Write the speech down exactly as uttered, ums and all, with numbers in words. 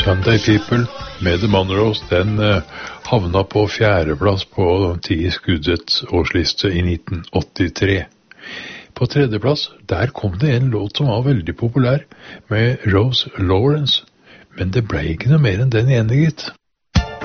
Sunday People med The Monroes, den uh, havna på fjerdeplass på ti skuddets årsliste i nitten åttitre. På tredjeplass, der kom det en låt som var veldig populær, med Rose Lawrence, men det ble ikke noe mer enn den ene, gitt.